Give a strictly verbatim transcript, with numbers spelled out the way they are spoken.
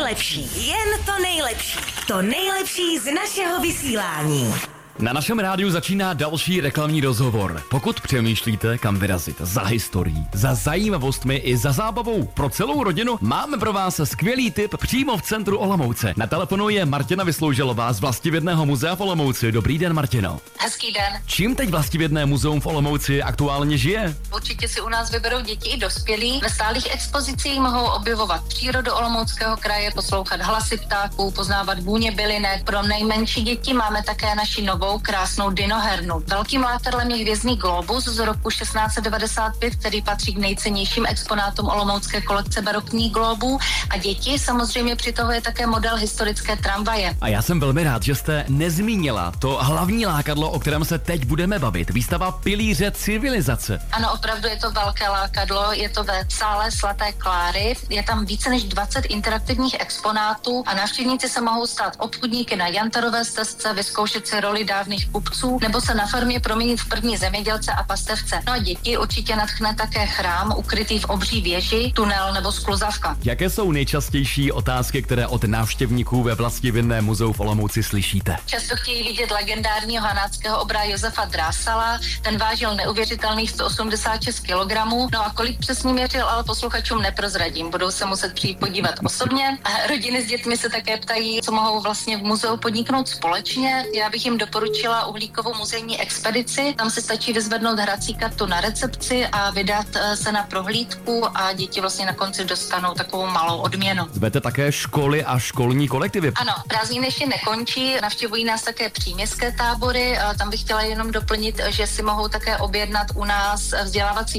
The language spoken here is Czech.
nejlepší, jen to nejlepší. To nejlepší z našeho vysílání. Na našem rádiu začíná další reklamní rozhovor. Pokud přemýšlíte, kam vyrazit za historií, za zajímavostmi i za zábavou pro celou rodinu, máme pro vás skvělý tip přímo v centru Olomouce. Na telefonu je Martina Vyslouželová z Vlastivědného muzea v Olomouci. Dobrý den, Martino. Hezký den. Čím teď Vlastivědné muzeum v Olomouci aktuálně žije? Určitě si u nás vyberou děti i dospělí. Ve stálých expozicích mohou objevovat přírodu Olomouckého kraje, poslouchat hlasy ptáků, poznávat vůně bylinek. Pro nejmenší děti máme také naši novou krásnou dinohernu. Velkým lákadlem je hvězdný globus z roku šestnáct set devadesát pět, který patří k nejcennějším exponátům olomoucké kolekce barokních globů, a děti samozřejmě přitahuje také model historické tramvaje. A já jsem velmi rád, že jste nezmínila to hlavní lákadlo, o kterém se teď budeme bavit. Výstava Pilíře civilizace. Ano, opravdu je to velké lákadlo, je to ve sále svaté Kláry, je tam více než dvacet interaktivních exponátů a návštěvníci se mohou stát obchodníky na jantarové stezce, vyzkoušet si roli dávných kupců nebo se na farmě proměnit v první zemědělce a pastevce. No a děti určitě nadchne také chrám ukrytý v obří věži, tunel nebo skluzavka. Jaké jsou nejčastější otázky, které od návštěvníků ve Vlastivědném muzeu v Olomouci slyšíte? Často chtějí vidět legendárního hanáckého obra Josefa Drásala, ten vážil neuvěřitelných sto osmdesát šest kilogramů, no a kolik přesně měřil, ale posluchačům neprozradím, budou se muset přijít podívat osobně. A rodiny s dětmi se také ptají, co mohou vlastně v muzeu podniknout společně. Já bych jim doporučila uhlíkovou muzejní expedici, tam se stačí vyzvednout hrací kartu na recepci a vydat se na prohlídku a děti vlastně na konci dostanou takovou malou odměnu. Zvete také školy a školní kolektivy. Ano, prázdniny ještě nekončí, navštěvují nás také příměstské tábory, tam bych chtěla jenom doplnit, že si mohou také objednat u nás vzdělávací